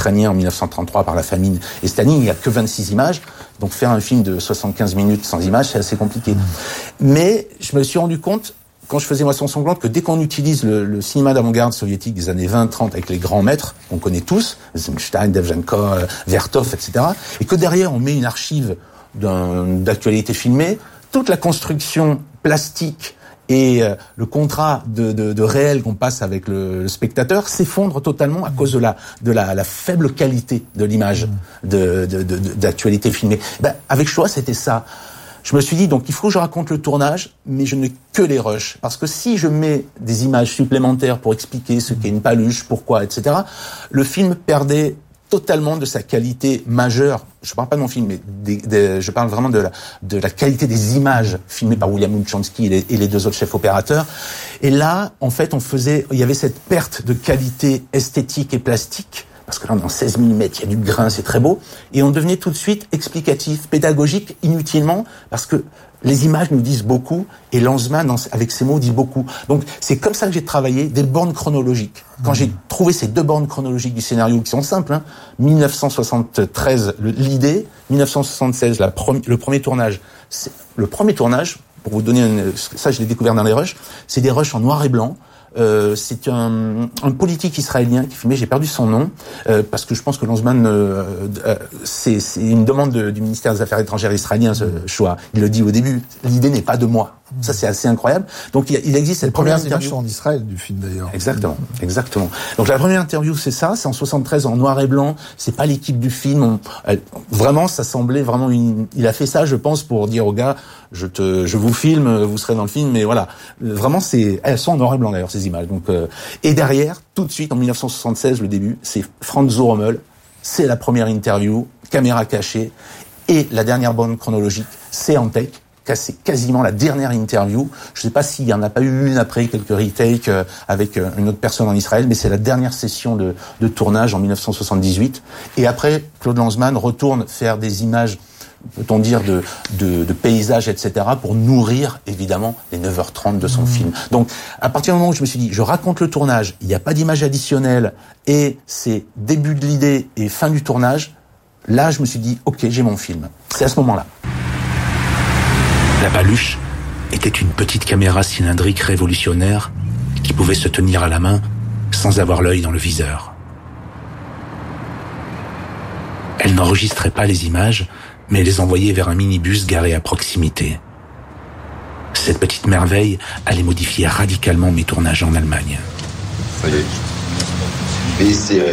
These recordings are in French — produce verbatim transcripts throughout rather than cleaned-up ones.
ukrainien en mille neuf cent trente-trois par la famine et Staline, il n'y a que vingt-six images. Donc faire un film de soixante-quinze minutes sans images, c'est assez compliqué. Mmh. Mais je me suis rendu compte, quand je faisais Moisson sanglante, que dès qu'on utilise le, le cinéma d'avant-garde soviétique des années vingt trente avec les grands maîtres, qu'on connaît tous, Eisenstein, Devgenko, euh, Vertov, et cetera, et que derrière on met une archive d'un, d'actualité filmée, toute la construction plastique et euh, le contrat de, de, de réel qu'on passe avec le, le spectateur s'effondre totalement à cause de la, de la, la faible qualité de l'image de, de, de, de, d'actualité filmée. Ben, avec Shoah, c'était ça. Je me suis dit, donc, il faut que je raconte le tournage, mais je n'ai que les rushs. Parce que si je mets des images supplémentaires pour expliquer ce qu'est une paluche, pourquoi, et cetera, le film perdait totalement de sa qualité majeure. Je parle pas de mon film, mais des, des, je parle vraiment de la, de la qualité des images filmées par William Lubchansky et les, et les deux autres chefs opérateurs. Et là, en fait, on faisait, il y avait cette perte de qualité esthétique et plastique, parce que là, on est en seize millimètres, il y a du grain, c'est très beau, et on devenait tout de suite explicatif, pédagogique, inutilement, parce que les images nous disent beaucoup, et Lanzmann, avec ses mots, dit beaucoup. Donc, c'est comme ça que j'ai travaillé des bornes chronologiques. Quand mmh. j'ai trouvé ces deux bornes chronologiques du scénario, qui sont simples, hein, dix-neuf cent soixante-treize, l'idée, dix-neuf cent soixante-seize, la pre- le premier tournage. C'est, le premier tournage, pour vous donner une, ça je l'ai découvert dans les rushs, c'est des rushs en noir et blanc. Euh, c'est un, un politique israélien qui filmait, j'ai perdu son nom, euh, parce que je pense que Lanzmann, euh, euh, c'est, c'est une demande de, du ministère des Affaires étrangères israélien, ce choix. Il le dit au début, l'idée n'est pas de moi. Ça, c'est assez incroyable. Donc, il, il existe cette première interview. C'est en Israël du film, d'ailleurs. Exactement, exactement. Donc, la première interview, c'est ça, c'est en soixante-treize, en noir et blanc. C'est pas l'équipe du film. On, elle, vraiment, ça semblait vraiment une, il a fait ça, je pense, pour dire aux gars, je te, je vous filme, vous serez dans le film, mais voilà. Vraiment, c'est, elles sont en noir et blanc, d'ailleurs, ces images. Donc, euh, et derrière, tout de suite, en dix-neuf cent soixante-seize, le début, c'est Franz Zoromel. C'est la première interview, caméra cachée. Et la dernière bande chronologique, c'est en take. C'est quasiment la dernière interview. Je ne sais pas s'il y en a pas eu une après, quelques retakes euh, avec euh, une autre personne en Israël, mais c'est la dernière session de, de tournage en dix-neuf cent soixante-dix-huit. Et après, Claude Lanzmann retourne faire des images, peut-on dire, de, de, de paysages, et cetera, pour nourrir, évidemment, les neuf heures trente de son mmh. film. Donc, à partir du moment où je me suis dit, je raconte le tournage, il n'y a pas d'image additionnelle, et c'est début de l'idée et fin du tournage, là, je me suis dit, ok, j'ai mon film. C'est à ce moment-là. La paluche était une petite caméra cylindrique révolutionnaire qui pouvait se tenir à la main sans avoir l'œil dans le viseur. Elle n'enregistrait pas les images, mais les envoyait vers un minibus garé à proximité. Cette petite merveille allait modifier radicalement mes tournages en Allemagne. Ça y est. Bis Ihre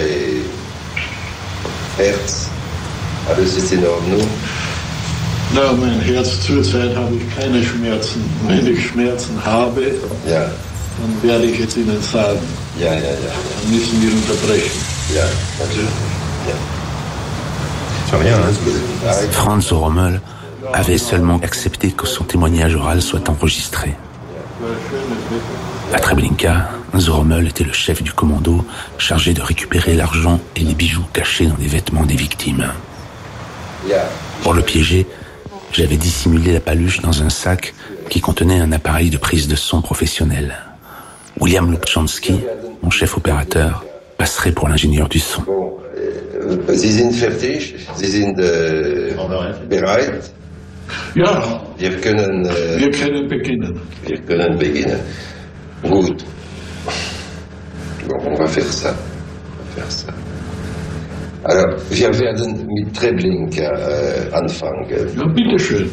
Herz, alles ist in Ordnung. Na, mein Herz, zurzeit habe ich keine Schmerzen. Wenn ich Schmerzen habe, ja. dann werde ich es Ihnen sagen. Ja, ja, ja. Dann müssen wir unterbrechen. Ja, danke. Ja. C'est rien, hein, Franz Zoromel avait seulement accepté que son témoignage oral soit enregistré. À Treblinka, Zoromel était le chef du commando chargé de récupérer l'argent et les bijoux cachés dans les vêtements des victimes. Pour le piéger, j'avais dissimulé la paluche dans un sac qui contenait un appareil de prise de son professionnel. William Lubchansky, mon chef opérateur, passerait pour l'ingénieur du son. Sie sind fertig, Sie sind äh, bereit? Ja, wir können, äh, wir können beginnen. Wir können beginnen. Gut. Bon, on va faire ça. On va faire ça. Alors, wir werden mit Treblinka äh, anfangen. Ja, bitteschön.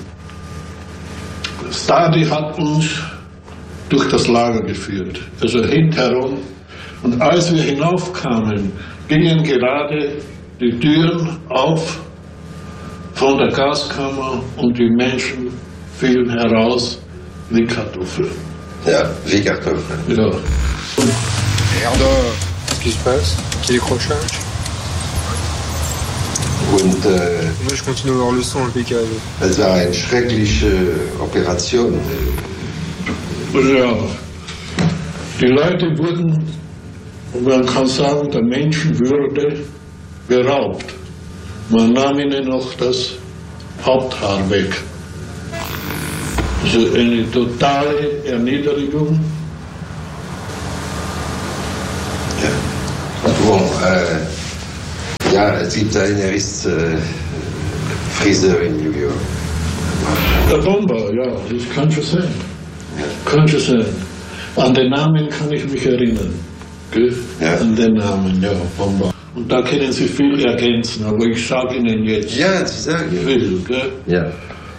Stadi hat uns durch das Lager geführt, also hinterherum. Und als wir hinaufkamen, gingen gerade die Türen auf von der Gaskammer und die Menschen fielen heraus wie Kartoffeln. Ja, wie Kartoffeln. Ja. Merde, qu'est-ce qui se passe? Petit décrochage? Und äh, Moi, je continue à avoir le son impeccable. Es war eine schreckliche Operation. Ja. Die Leute wurden, man kann sagen, der Menschenwürde beraubt. Man nahm ihnen noch das Haupthaar weg. Also eine totale Erniedrigung. Ja. Bon, äh, il y Ja, es gibt einen, er ist äh, Friseur in New York. Der Bomber, ja, das kann schon sein. Kann schon sein. An den Namen kann ich mich erinnern. Gell? Ja. An den Namen, ja, Bomber. Und da können Sie viel ergänzen, aber ich sage Ihnen jetzt Ja, tu sais. viel. Gell? Ja.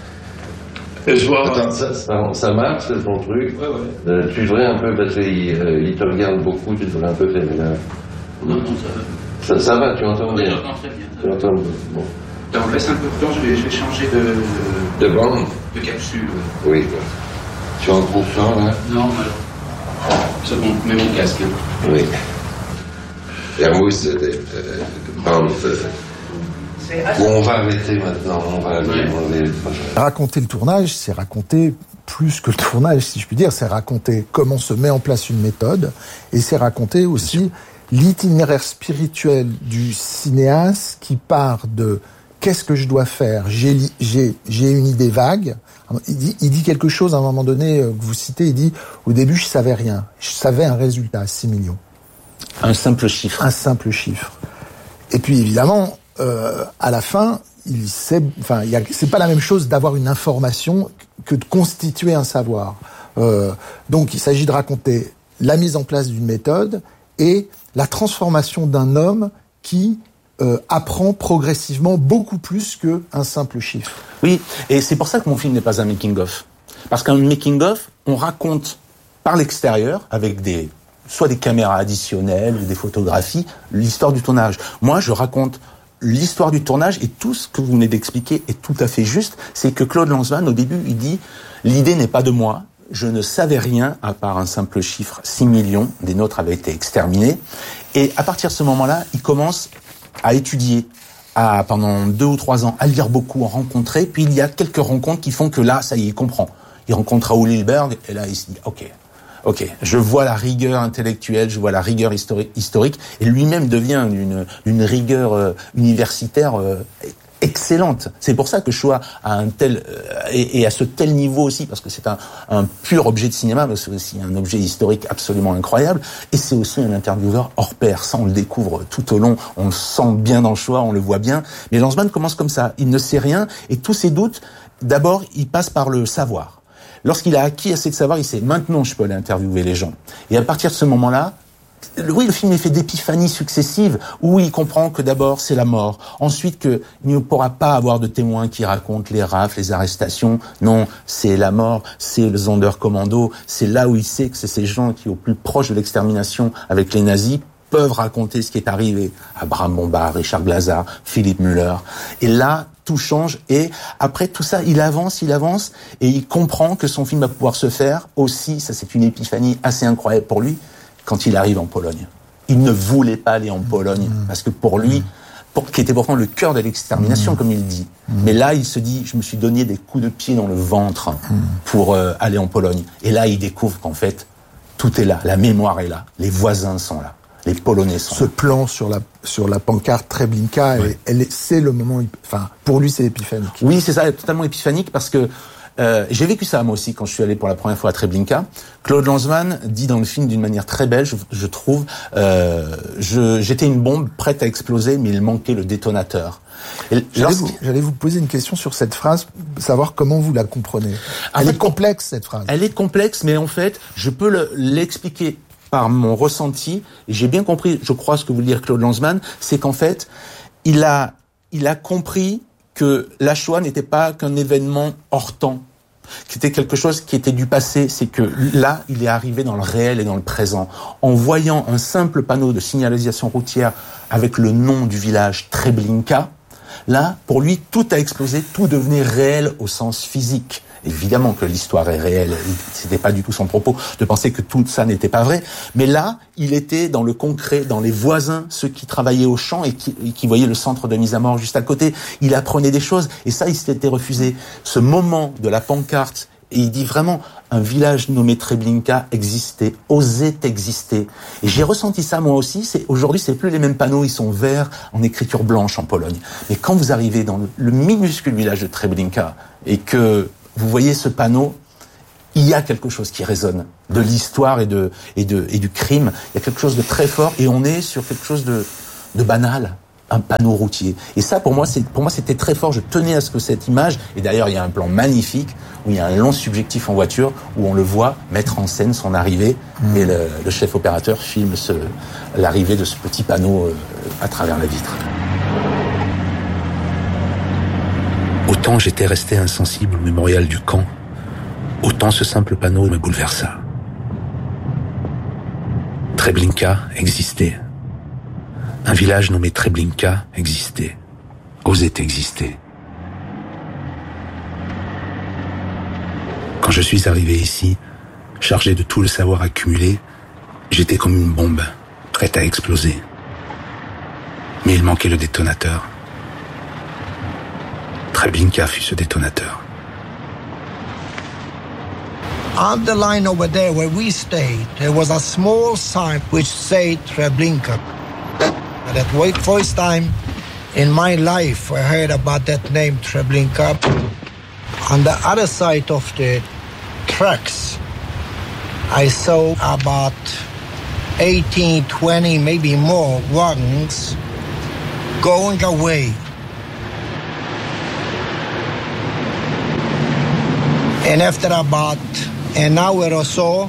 Es war. Attends, ça, ça, ça marche, c'est ton truc. Ouais, ouais. Euh, tu devrais un peu, parce qu'il euh, il te regarde beaucoup, tu devrais un peu faire là. Non, non, ça va. Ça, ça va, tu entends Oui, bien. j'entends très bien. Tu entends bien. Bon. Là, on laisse un peu de temps, je vais, je vais changer de, De bande. de capsule. Oui. Tu en trouves ça, là? Non, alors. C'est bon, mets mon casque. Hein. Oui. Hermous, euh, euh, bande. Euh, où on va arrêter maintenant, on va aller. Ouais. On est... Raconter le tournage, c'est raconter plus que le tournage, si je puis dire. C'est raconter comment se met en place une méthode, et c'est raconter aussi l'itinéraire spirituel du cinéaste qui part de qu'est-ce que je dois faire. J'ai, j'ai, j'ai une idée vague. Il dit, il dit quelque chose à un moment donné que vous citez. Il dit au début je savais rien, je savais un résultat, six millions. Un simple chiffre. Un simple chiffre. Et puis évidemment, euh, à la fin, il sait, enfin, il y a, c'est pas la même chose d'avoir une information que de constituer un savoir. Euh, donc, il s'agit de raconter la mise en place d'une méthode et la transformation d'un homme qui euh, apprend progressivement beaucoup plus qu'un simple chiffre. Oui, et c'est pour ça que mon film n'est pas un making-of. Parce qu'un making-of, on raconte par l'extérieur, avec des soit des caméras additionnelles ou des photographies, l'histoire du tournage. Moi, je raconte l'histoire du tournage, et tout ce que vous venez d'expliquer est tout à fait juste. C'est que Claude Lanzmann, au début, il dit « L'idée n'est pas de moi, je ne savais rien à part un simple chiffre, six millions, des nôtres avaient été exterminés. » Et à partir de ce moment-là, il commence à étudier, à, pendant deux ou trois ans, à lire beaucoup, à rencontrer, puis il y a quelques rencontres qui font que là, ça y est, il comprend. Il rencontre Raoul Hilberg, et là, il se dit « Ok, ok, je vois la rigueur intellectuelle, je vois la rigueur histori- historique, et lui-même devient d'une, d'une rigueur euh, universitaire euh, excellente. C'est pour ça que Shoah a un tel euh, et, et à ce tel niveau aussi, parce que c'est un, un pur objet de cinéma, mais c'est aussi un objet historique absolument incroyable, et c'est aussi un intervieweur hors pair. Ça, on le découvre tout au long, on le sent bien dans Shoah, on le voit bien. Mais Lanzmann commence comme ça, il ne sait rien, et tous ses doutes, d'abord, il passe par le savoir. Lorsqu'il a acquis assez de savoir, il sait, maintenant je peux aller interviewer les gens. Et à partir de ce moment-là, oui, le film est fait d'épiphanies successives, où il comprend que d'abord c'est la mort, ensuite qu'il ne pourra pas avoir de témoins qui racontent les rafles, les arrestations. Non, c'est la mort, c'est le Sonderkommando, c'est là où il sait que c'est ces gens qui, au plus proche de l'extermination avec les nazis, peuvent raconter ce qui est arrivé. Abraham Bombard, Richard Glazar, Philippe Müller. Et là, tout change, et après tout ça, il avance, il avance, et il comprend que son film va pouvoir se faire aussi, ça c'est une épiphanie assez incroyable pour lui, quand il arrive en Pologne. Il ne voulait pas aller en Pologne, mmh. parce que pour lui, pour, qui était pourtant le cœur de l'extermination, mmh. comme il dit. Mmh. Mais là, il se dit, je me suis donné des coups de pied dans le ventre mmh. pour euh, aller en Pologne. Et là, il découvre qu'en fait, tout est là, la mémoire est là, les voisins sont là. Les Polonais sont Ce là. plan sur la sur la pancarte Treblinka, oui. elle, elle, c'est le moment. Enfin, pour lui, c'est épiphanique. Oui, c'est ça, totalement épiphanique, parce que euh, j'ai vécu ça moi aussi quand je suis allé pour la première fois à Treblinka. Claude Lanzmann dit dans le film d'une manière très belle, je, je trouve, euh, je, j'étais une bombe prête à exploser, mais il manquait le détonateur. Et j'allais, vous, j'allais vous poser une question sur cette phrase, savoir comment vous la comprenez. Elle en fait, est complexe cette phrase. Elle est complexe, mais en fait, je peux le, l'expliquer par mon ressenti, et j'ai bien compris, je crois, ce que veut dire Claude Lanzmann, c'est qu'en fait, il a, il a compris que la Shoah n'était pas qu'un événement hors temps, qui était quelque chose qui était du passé. C'est que là, il est arrivé dans le réel et dans le présent. En voyant un simple panneau de signalisation routière avec le nom du village Treblinka, là, pour lui, tout a explosé, tout devenait réel au sens physique. Évidemment que l'histoire est réelle, c'était pas du tout son propos de penser que tout ça n'était pas vrai, mais là, il était dans le concret, dans les voisins, ceux qui travaillaient au champ et qui, et qui voyaient le centre de mise à mort juste à côté. Il apprenait des choses, et ça, il s'était refusé. Ce moment de la pancarte, et il dit vraiment, un village nommé Treblinka existait, osait exister. Et j'ai ressenti ça moi aussi. C'est, aujourd'hui, c'est plus les mêmes panneaux, ils sont verts en écriture blanche en Pologne. Mais quand vous arrivez dans le, le minuscule village de Treblinka, et que vous voyez ce panneau, il y a quelque chose qui résonne de l'histoire et de et de et du crime. Il y a quelque chose de très fort, et on est sur quelque chose de de banal. un panneau routier. Et ça, pour moi, c'est, pour moi, c'était très fort. Je tenais à ce que cette image, et d'ailleurs, il y a un plan magnifique où il y a un long subjectif en voiture où on le voit mettre en scène son arrivée mmh. et le, le chef opérateur filme ce, l'arrivée de ce petit panneau euh, à travers la vitre. Autant j'étais resté insensible au mémorial du camp, autant ce simple panneau me bouleversa. Treblinka existait. Un village nommé Treblinka existait, osait exister. Quand je suis arrivé ici, chargé de tout le savoir accumulé, j'étais comme une bombe, prête à exploser. Mais il manquait le détonateur. Treblinka fut ce détonateur. On the line over there where we stayed, there was a small sign which said Treblinka. And that was the first time in my life I heard about that name, Treblinka. On the other side of the tracks, I saw about eighteen, twenty, maybe more wagons going away. And after about an hour or so,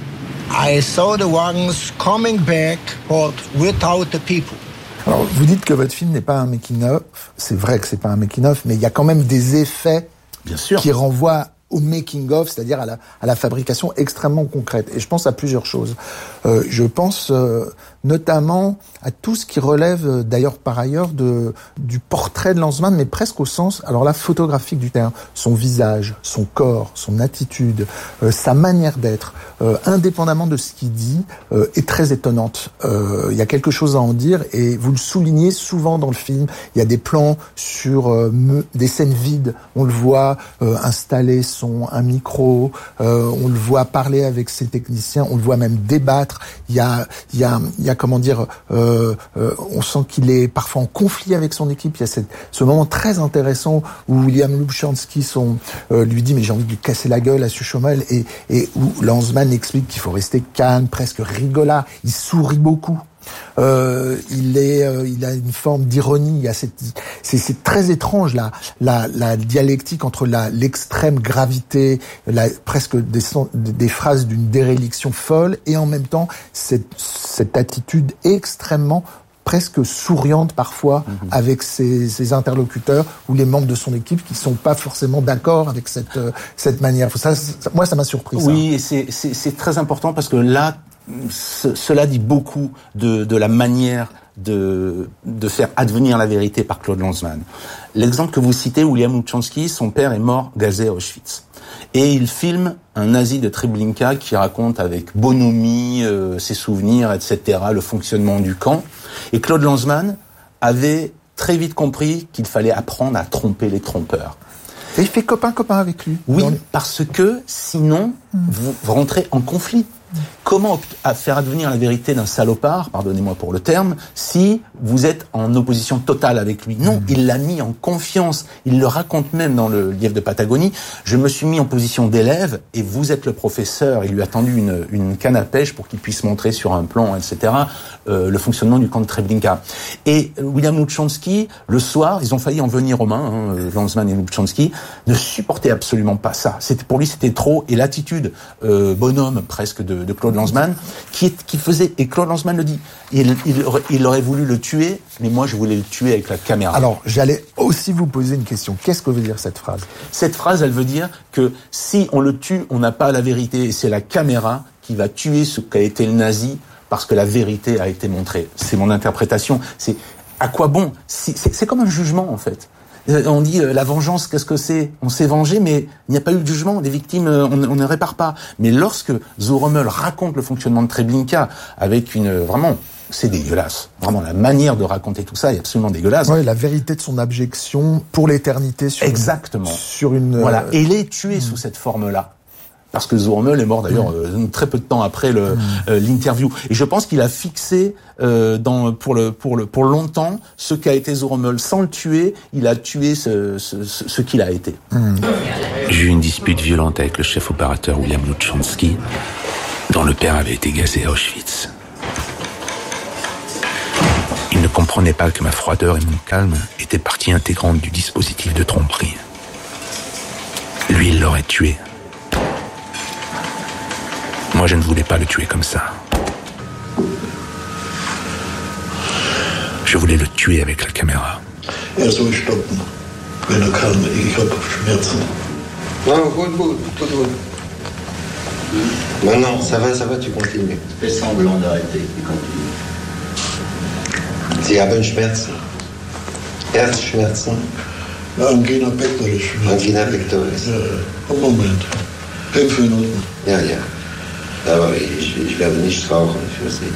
I saw the wagons coming back, but without the people. Alors, vous dites que votre film n'est pas un making-of. C'est vrai que c'est pas un making-of, mais il y a quand même des effets Bien sûr. qui renvoient au making-of, c'est-à-dire à la, à la fabrication extrêmement concrète. Et je pense à plusieurs choses. Euh, je pense euh, notamment à tout ce qui relève, euh, d'ailleurs par ailleurs, de, du portrait de Lanzmann, mais presque au sens, alors là, photographique du terme. Son visage, son corps, son attitude, euh, sa manière d'être, euh, indépendamment de ce qu'il dit, euh, est très étonnante. Euh, il y a quelque chose à en dire, et vous le soulignez souvent dans le film. Il y a des plans sur euh, me, des scènes vides. On le voit euh, installer son un micro, euh, on le voit parler avec ses techniciens, on le voit même débattre. Il y a, il y a, il y a comment dire, euh, euh, on sent qu'il est parfois en conflit avec son équipe. Il y a cette, ce moment très intéressant où William Lubchansky son, euh, lui dit mais j'ai envie de lui casser la gueule à Suchomel, et, et où Lanzmann explique qu'il faut rester calme, presque rigolard. Il sourit beaucoup. Euh, il est, euh, il a une forme d'ironie. Il y a cette, c'est, c'est très étrange la, la, la dialectique entre la, l'extrême gravité, la, presque des, des phrases d'une déréliction folle, et en même temps cette, cette attitude extrêmement presque souriante parfois mmh. avec ses, ses interlocuteurs ou les membres de son équipe qui sont pas forcément d'accord avec cette, euh, cette manière. Ça, ça, moi, ça m'a surpris. Oui, ça. et c'est, c'est, c'est très important parce que là, Ce, cela dit beaucoup de, de la manière de, de faire advenir la vérité par Claude Lanzmann. L'exemple que vous citez, William Lubchansky, son père est mort gazé à Auschwitz. Et il filme un nazi de Treblinka qui raconte avec bonhomie euh, ses souvenirs, et cetera, le fonctionnement du camp. Et Claude Lanzmann avait très vite compris qu'il fallait apprendre à tromper les trompeurs. Et il fait copain-copain avec lui. Oui, les... parce que sinon, mmh. vous, vous rentrez en conflit. Comment faire advenir la vérité d'un salopard, pardonnez-moi pour le terme, si vous êtes en opposition totale avec lui? Non, mmh. il l'a mis en confiance. Il le raconte même dans le livre de Patagonie. Je me suis mis en position d'élève et vous êtes le professeur. Il lui a tendu une, une canne à pêche pour qu'il puisse montrer sur un plan, et cetera, euh, le fonctionnement du camp de Treblinka. Et William Lubchansky, le soir, ils ont failli en venir aux mains, hein, Lanzmann et Lubchansky, ne supportaient absolument pas ça. C'était, pour lui, c'était trop. Et l'attitude euh, bonhomme presque de de Claude Lanzmann, qui, est, qui faisait, et Claude Lanzmann le dit, il, il, aurait, il aurait voulu le tuer, mais moi je voulais le tuer avec la caméra. Alors, j'allais aussi vous poser une question. Qu'est-ce que veut dire cette phrase? Cette phrase, elle veut dire que si on le tue, on n'a pas la vérité, et c'est la caméra qui va tuer ce qu'a été le nazi, parce que la vérité a été montrée. C'est mon interprétation. C'est à quoi bon? C'est, c'est, c'est comme un jugement, en fait. On dit euh, la vengeance, qu'est-ce que c'est? On s'est vengé, mais il n'y a pas eu de jugement. Les victimes, euh, on, on ne répare pas. Mais lorsque Zoromel raconte le fonctionnement de Treblinka avec une vraiment, c'est dégueulasse. Vraiment, la manière de raconter tout ça est absolument dégueulasse. Oui, la vérité de son abjection pour l'éternité sur exactement une, sur une. Voilà. Et il est tué mmh. sous cette forme-là. Parce que Zoromel est mort d'ailleurs euh, très peu de temps après le, euh, l'interview. Et je pense qu'il a fixé euh, dans, pour, le, pour, le, pour longtemps ce qu'a été Zoromel. Sans le tuer, il a tué ce, ce, ce, ce qu'il a été. Mmh. J'ai eu une dispute violente avec le chef opérateur William Lubchansky, dont le père avait été gazé à Auschwitz. Il ne comprenait pas que ma froideur et mon calme étaient partie intégrante du dispositif de tromperie. Lui, il l'aurait tué. Moi, je ne voulais pas le tuer comme ça. Je voulais le tuer avec la caméra. Er soll stoppen, wenn er kann. Ich habe Schmerzen. Non, good, good, good, good. Non, non, ça va, ça va, tu continues. Fais semblant d'arrêter, tu continues. Sie haben Schmerzen. Herzschmerzen. Angina pectoris. Angina pectoris. Ja, Moment. Fünf Minuten. Ja, ja. Aber ich, ich werde nicht rauchen für Sie.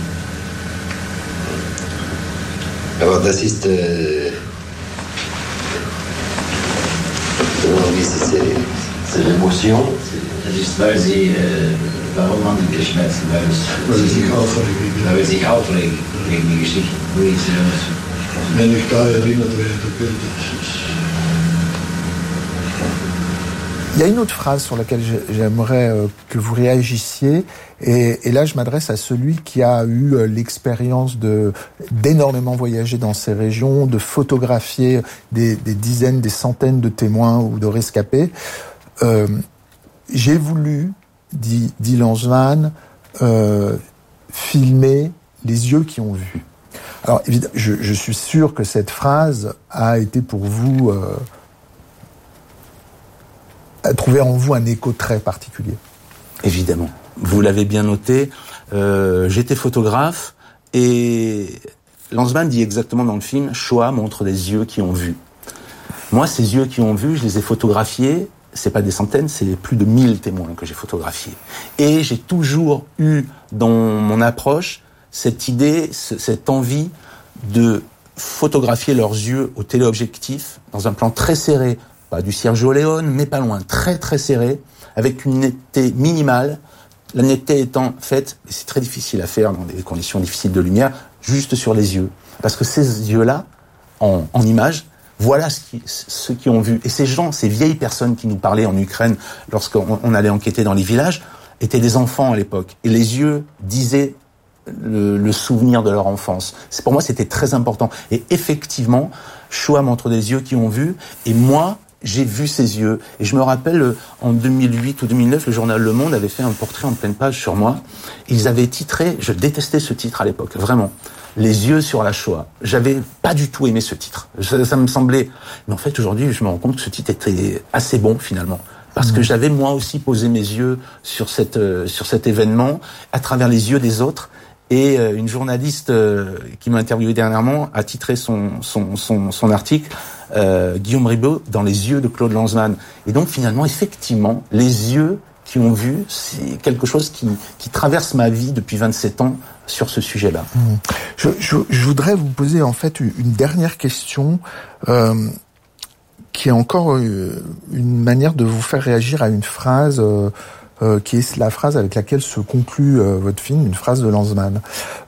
Aber das ist, äh, wie ist es, c'est l'émotion. Das ist, weil sie, äh, warum haben die Schmerzen? Weil, es, Weil sie sich aufregen. Weil sie sich aufregen wegen die Geschichte. Wenn ich da erinnert werde, bitte. Il y a une autre phrase sur laquelle j'aimerais que vous réagissiez, et, et là je m'adresse à celui qui a eu l'expérience de d'énormément voyager dans ces régions, de photographier des, des dizaines, des centaines de témoins ou de rescapés. Euh, j'ai voulu, dit, dit Lanzmann, euh, filmer les yeux qui ont vu. Alors évidemment, je, je suis sûr que cette phrase a été pour vous... Euh, a trouvé en vous un écho très particulier. Évidemment. Vous l'avez bien noté, euh, j'étais photographe et Lanzmann dit exactement dans le film, Shoah montre des yeux qui ont vu. Moi, ces yeux qui ont vu, je les ai photographiés, c'est pas des centaines, c'est plus de mille témoins que j'ai photographiés. Et j'ai toujours eu dans mon approche cette idée, cette envie de photographier leurs yeux au téléobjectif dans un plan très serré, pas du Sergio Leone, mais pas loin, très très serré, avec une netteté minimale, la netteté étant faite, et c'est très difficile à faire dans des conditions difficiles de lumière, juste sur les yeux. Parce que ces yeux-là, en, en image, voilà ce qui, ceux qui ont vu. Et ces gens, ces vieilles personnes qui nous parlaient en Ukraine, lorsqu'on on allait enquêter dans les villages, étaient des enfants à l'époque. Et les yeux disaient le, le souvenir de leur enfance. C'est, pour moi, c'était très important. Et effectivement, Shoah montre des yeux qui ont vu, et moi, j'ai vu ses yeux. Et je me rappelle, en deux mille huit ou deux mille neuf, le journal Le Monde avait fait un portrait en pleine page sur moi. Ils avaient titré, je détestais ce titre à l'époque, vraiment, Les yeux sur la Shoah. J'avais pas du tout aimé ce titre. Ça, ça me semblait... Mais en fait, aujourd'hui, je me rends compte que ce titre était assez bon, finalement. Parce mmh. que j'avais, moi aussi, posé mes yeux sur, cette, euh, sur cet événement, à travers les yeux des autres. Et euh, une journaliste euh, qui m'a interviewé dernièrement a titré son, son, son, son article euh, Guillaume Ribot dans les yeux de Claude Lanzmann. Et donc finalement, effectivement, les yeux qui ont vu, c'est quelque chose qui, qui traverse ma vie depuis vingt-sept ans sur ce sujet-là. Mmh. Je, je, je voudrais vous poser en fait une dernière question euh, qui est encore euh, une manière de vous faire réagir à une phrase euh, Euh, qui est la phrase avec laquelle se conclut euh, votre film, une phrase de Lanzmann.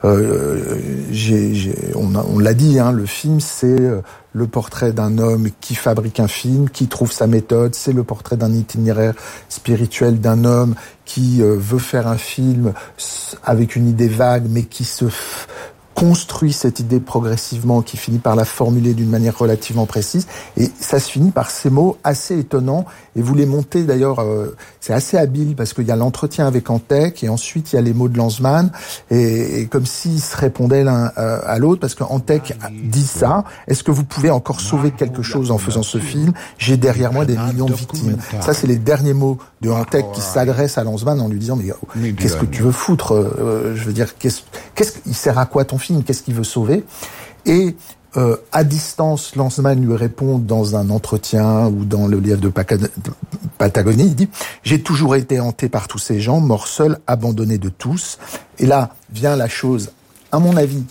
Euh, j'ai, j'ai, on, a, on l'a dit, hein, le film, c'est euh, le portrait d'un homme qui fabrique un film, qui trouve sa méthode, c'est le portrait d'un itinéraire spirituel d'un homme qui euh, veut faire un film avec une idée vague, mais qui se f- construit cette idée progressivement, qui finit par la formuler d'une manière relativement précise, et ça se finit par ces mots assez étonnants, et vous les montez d'ailleurs, euh, c'est assez habile, parce qu'il y a l'entretien avec Antec, et ensuite il y a les mots de Lanzmann, et, et comme s'ils se répondaient l'un euh, à l'autre, parce que Antec dit ça, est-ce que vous pouvez encore sauver quelque chose en faisant ce film? J'ai derrière moi des millions de victimes. Ça, c'est les derniers mots de Antec qui s'adresse à Lanzmann en lui disant, mais qu'est-ce que tu veux foutre? euh, Je veux dire, qu'est-ce, qu'est-ce qu'il sert à quoi ton film? Qu'est-ce qu'il veut sauver? Et euh, à distance, Lanzmann lui répond dans un entretien ou dans le livre de Patagonie, il dit « J'ai toujours été hanté par tous ces gens, morts seuls, abandonnés de tous. » Et là vient la chose, à mon avis,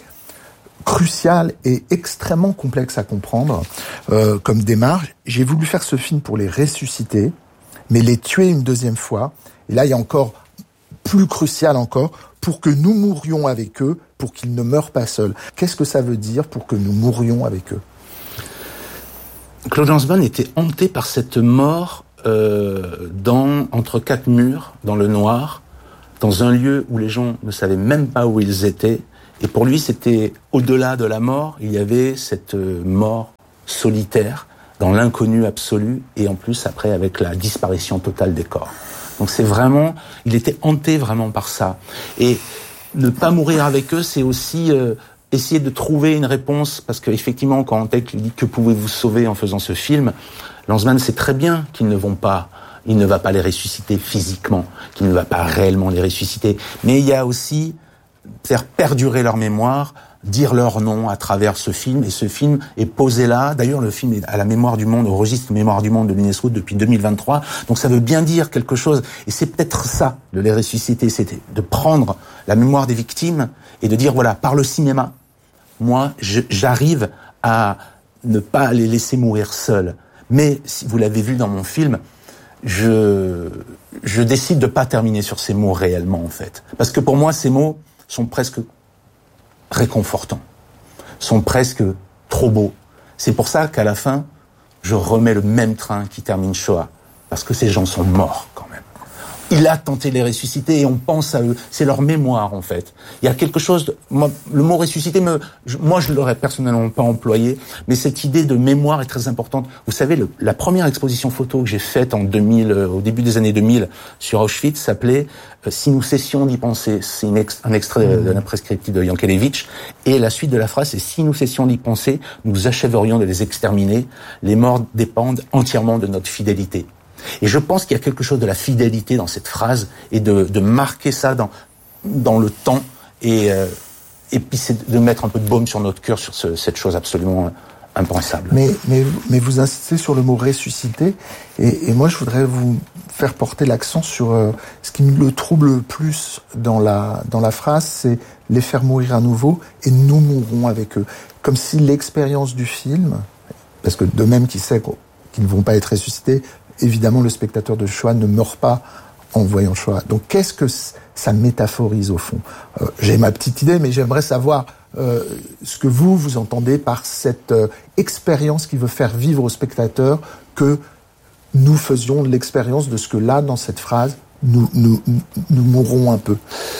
cruciale et extrêmement complexe à comprendre euh, comme démarche. J'ai voulu faire ce film pour les ressusciter, mais les tuer une deuxième fois. Et là, il y a encore plus crucial encore, pour que nous mourions avec eux, pour qu'ils ne meurent pas seuls. Qu'est-ce que ça veut dire pour que nous mourions avec eux? Claude Lanzmann était hanté par cette mort euh, dans, entre quatre murs, dans le noir, dans un lieu où les gens ne savaient même pas où ils étaient, Et pour lui, c'était au-delà de la mort, il y avait cette mort solitaire, dans l'inconnu absolu, et en plus après avec la disparition totale des corps. Donc c'est vraiment, il était hanté vraiment par ça. Et ne pas mourir avec eux, c'est aussi euh, essayer de trouver une réponse, parce qu'effectivement, quand Hantek lui dit « Que pouvez-vous sauver en faisant ce film ?», Lanzmann sait très bien qu'ils ne vont pas, il ne va pas les ressusciter physiquement, qu'il ne va pas réellement les ressusciter. Mais il y a aussi faire perdurer leur mémoire, dire leur nom à travers ce film, et ce film est posé là. D'ailleurs, le film est à la mémoire du monde, au registre mémoire du monde de l'UNESCO depuis deux mille vingt-trois, donc ça veut bien dire quelque chose, et c'est peut-être ça, de les ressusciter, c'est de prendre la mémoire des victimes, et de dire, voilà, par le cinéma, moi, je, j'arrive à ne pas les laisser mourir seuls. Mais, si vous l'avez vu dans mon film, je, je décide de pas terminer sur ces mots réellement, en fait. Parce que pour moi, ces mots sont presque réconfortants, sont presque trop beaux. C'est pour ça qu'à la fin, je remets le même train qui termine Shoah, parce que ces gens sont morts quand même. Il a tenté de les ressusciter et on pense à eux. C'est leur mémoire en fait. Il y a quelque chose. De, moi, le mot ressusciter, me, je, moi je l'aurais personnellement pas employé, mais cette idée de mémoire est très importante. Vous savez, le, la première exposition photo que j'ai faite en deux mille, euh, au début des années deux mille, sur Auschwitz, s'appelait euh, « Si nous cessions d'y penser ». C'est une ex, un extrait mmh. de l'imprescriptif de Yankelevitch, et la suite de la phrase c'est « Si nous cessions d'y penser, nous achèverions de les exterminer. Les morts dépendent entièrement de notre fidélité ». Et je pense qu'il y a quelque chose de la fidélité dans cette phrase et de, de marquer ça dans, dans le temps et, euh, et puis c'est de mettre un peu de baume sur notre cœur sur ce, cette chose absolument impensable. Mais, mais, mais vous insistez sur le mot ressusciter et, et moi je voudrais vous faire porter l'accent sur euh, ce qui me trouble le plus dans la, dans la phrase, c'est les faire mourir à nouveau et nous mourrons avec eux. Comme si l'expérience du film, parce que de même qu'il sait qu'ils ne vont pas être ressuscités, évidemment, le spectateur de Shoah ne meurt pas en voyant Shoah. Donc, qu'est-ce que ça métaphorise au fond ? euh, J'ai ma petite idée, mais j'aimerais savoir euh, ce que vous, vous entendez par cette euh, expérience qui veut faire vivre au spectateur que nous faisions l'expérience de ce que là, dans cette phrase, nous, nous, nous mourrons un peu.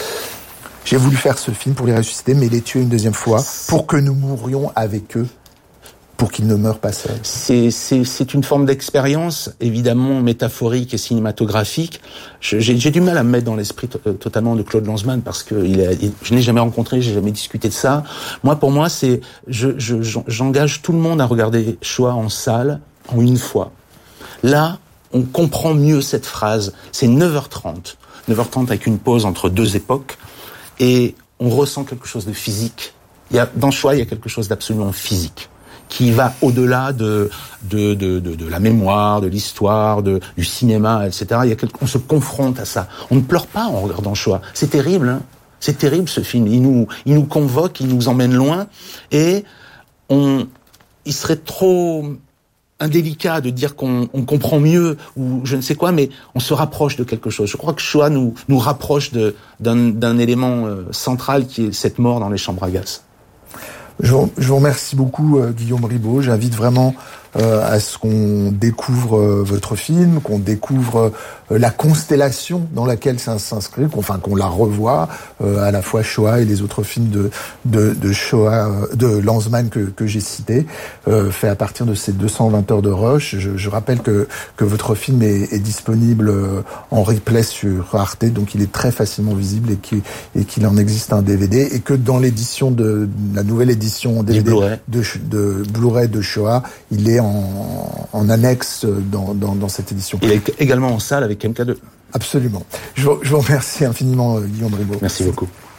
J'ai voulu faire ce film pour les ressusciter, mais les tuer une deuxième fois, pour que nous mourions avec eux. Pour qu'ils ne meurent pas seuls. C'est, c'est, c'est une forme d'expérience, évidemment métaphorique et cinématographique. Je, j'ai, j'ai du mal à me mettre dans l'esprit t- totalement de Claude Lanzmann parce que il a, il, je n'ai jamais rencontré, j'ai jamais discuté de ça. Moi, pour moi, c'est, je, je, j'engage tout le monde à regarder Shoah en salle en une fois. Là, on comprend mieux cette phrase. C'est neuf heures trente. neuf heures trente avec une pause entre deux époques et on ressent quelque chose de physique. Il y a, dans Shoah, il y a quelque chose d'absolument physique, qui va au-delà de, de, de, de, de la mémoire, de l'histoire, de, du cinéma, et cetera. Il y a quelque, on se confronte à ça. On ne pleure pas en regardant Shoah. C'est terrible, hein. C'est terrible ce film. Il nous, il nous convoque, il nous emmène loin, et on, il serait trop indélicat de dire qu'on on comprend mieux ou je ne sais quoi, mais on se rapproche de quelque chose. Je crois que Shoah nous, nous rapproche de, d'un, d'un élément euh, central qui est cette mort dans les chambres à gaz. Je vous, je vous remercie beaucoup, euh, Guillaume Ribaud. J'invite vraiment euh, à ce qu'on découvre euh, votre film, qu'on découvre euh, la constellation dans laquelle ça s'inscrit, qu'on, enfin qu'on la revoie, euh, à la fois Shoah et les autres films de de, de Shoah, euh, de Lanzmann que, que j'ai cités, euh, fait à partir de ces deux cent vingt heures de rush. Je, je rappelle que que votre film est, est disponible euh, en replay sur Arte, donc il est très facilement visible et qu'il et qu'il en existe un D V D et que dans l'édition de la nouvelle édition D V D Blu-ray. de, de Blu-ray de Shoah, il est en, en annexe dans, dans, dans cette édition. Il est également en salle avec M K deux. Absolument. Je vous, je vous remercie infiniment, Guillaume Ribaud. Merci beaucoup.